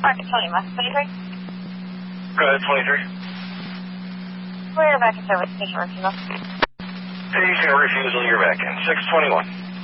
Mark 20, Mark 23. Go ahead, 23. We're back in service, patient refusal. Patient refusal, you're back in. 621.